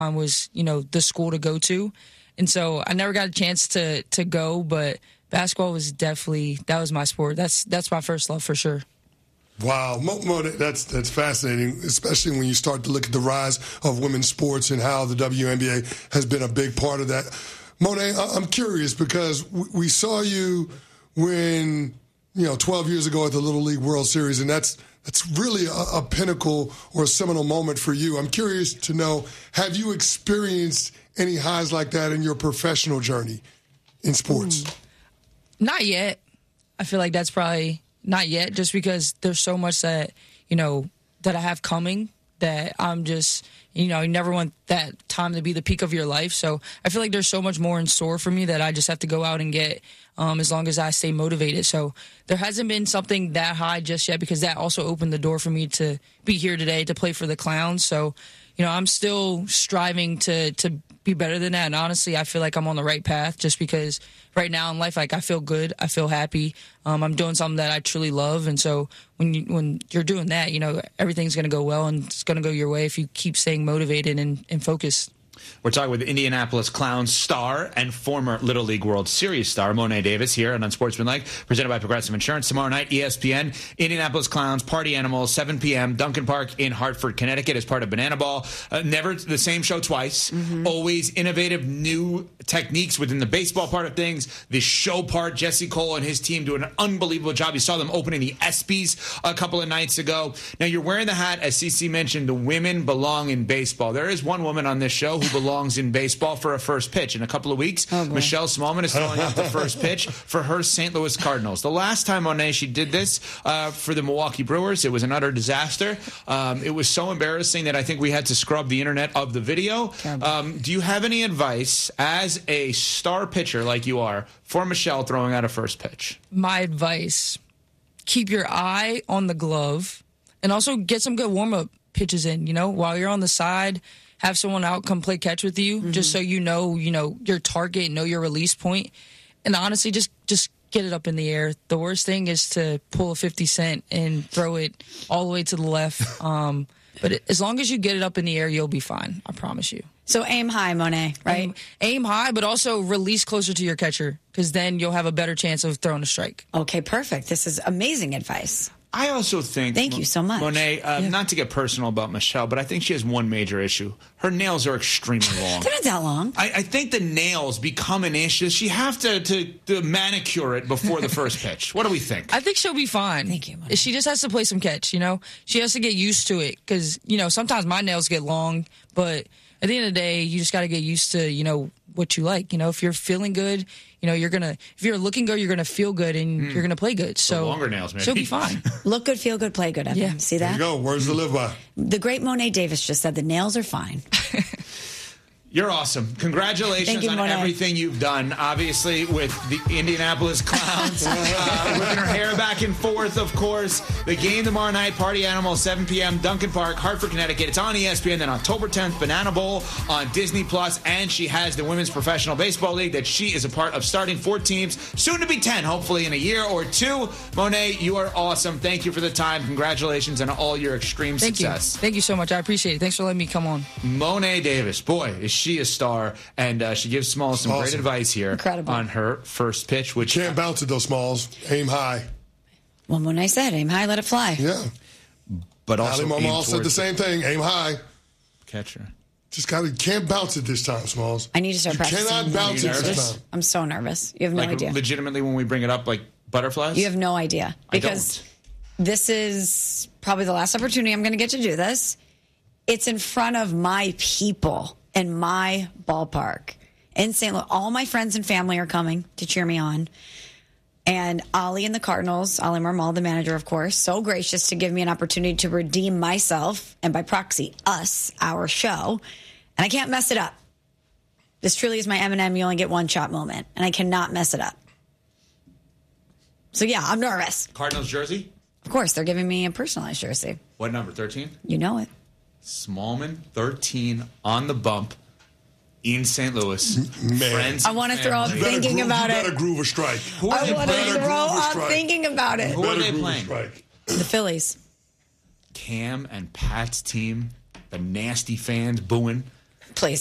was, the school to go to. And so I never got a chance to go, but basketball was definitely, that was my sport. That's my first love for sure. Wow, Mo, that's fascinating, especially when you start to look at the rise of women's sports and how the WNBA has been a big part of that. Monet, I'm curious because we saw you when, 12 years ago at the Little League World Series, and that's really a pinnacle or a seminal moment for you. I'm curious to know, have you experienced any highs like that in your professional journey in sports? Not yet. I feel like that's probably not yet, just because there's so much that, that I have coming that I'm just, you never want that time to be the peak of your life. So I feel like there's so much more in store for me that I just have to go out and get as long as I stay motivated. So there hasn't been something that high just yet, because that also opened the door for me to be here today to play for the Clowns. So, I'm still striving to be better than that. And honestly, I feel like I'm on the right path, just because right now in life, like, I feel good. I feel happy. I'm doing something that I truly love. And so when you're doing that, everything's going to go well, and it's going to go your way if you keep staying motivated and focused. We're talking with Indianapolis Clowns star and former Little League World Series star Monet Davis here on Unsportsmanlike, presented by Progressive Insurance. Tomorrow night, ESPN, Indianapolis Clowns, Party Animals, 7 p.m., Duncan Park in Hartford, Connecticut, as part of Banana Ball. Never the same show twice. Always innovative new techniques within the baseball part of things. The show part, Jesse Cole and his team do an unbelievable job. You saw them opening the ESPYs a couple of nights ago. Now, you're wearing the hat, as CC mentioned, the women belong in baseball. There is one woman on this show who belongs in baseball for a first pitch. In a couple of weeks, Michelle Smallman is throwing out the first pitch for her St. Louis Cardinals. The last time, Monet, she did this for the Milwaukee Brewers, it was an utter disaster. It was so embarrassing that I think we had to scrub the internet of the video. Do you have any advice as a star pitcher like you are for Michelle throwing out a first pitch? My advice, keep your eye on the glove, and also get some good warm-up pitches in, while you're on the side. Have someone out come play catch with you, just so you know your target, know your release point. And honestly, just get it up in the air. The worst thing is to pull a 50 cent and throw it all the way to the left. But as long as you get it up in the air, you'll be fine. I promise you. So aim high, Monet, right? Aim high, but also release closer to your catcher, because then you'll have a better chance of throwing a strike. Okay, perfect. This is amazing advice. I also think... Thank you so much. Monet, not to get personal about Michelle, but I think she has one major issue. Her nails are extremely long. They're not that long. I think the nails become an issue. She have to manicure it before the first pitch. What do we think? I think she'll be fine. Thank you, Monet. She just has to play some catch, She has to get used to it, because, sometimes my nails get long, but at the end of the day, you just got to get used to, what you like. If you're feeling good, if you're looking good, you're going to feel good, and you're going to play good. So longer nails, maybe. She'll be fine. Look good, feel good, play good. Evan. Yeah. See that? There you go. Words to live by. The great Monet Davis just said the nails are fine. You're awesome. Congratulations on Monet. everything you've done, obviously, with the Indianapolis Clowns. Whipping her hair back and forth, of course. The game tomorrow night, Party Animal, 7 p.m., Duncan Park, Hartford, Connecticut. It's on ESPN. Then October 10th, Banana Bowl on Disney+. And she has the Women's Professional Baseball League that she is a part of, starting 4 teams, soon to be 10, hopefully in a year or 2. Monet, you are awesome. Thank you for the time. Congratulations on all your extreme success. Thank you so much. I appreciate it. Thanks for letting me come on. Monet Davis, boy, is she a star, and she gives Smalls some great advice here on her first pitch. Which can't bounce it though, Smalls. Aim high. Well, when I said aim high, let it fly. Yeah. But also, Ali Marmal said the same thing. Aim high. Catcher. Just can't bounce it this time, Smalls. I need to start practicing. You cannot bounce it this time. I'm so nervous. You have no idea. Legitimately, when we bring it up, like butterflies? You have no idea. Because this is probably the last opportunity I'm going to get to do this. It's in front of my people in my ballpark in St. Louis. All my friends and family are coming to cheer me on. And Ali and the Cardinals, Ali Marmal, the manager, of course, so gracious to give me an opportunity to redeem myself and, by proxy, us, our show. And I can't mess it up. This truly is my Eminem, you only get one shot moment. And I cannot mess it up. So, yeah, I'm nervous. Cardinals jersey? Of course, they're giving me a personalized jersey. What number, 13? You know it. Smallman, 13, on the bump, in St. Louis. Man. Friends, I want to throw up thinking about it. You better groove a strike. I want to throw up thinking about it. Who are they playing? The Phillies. Cam and Pat's team, the nasty fans booing. Please.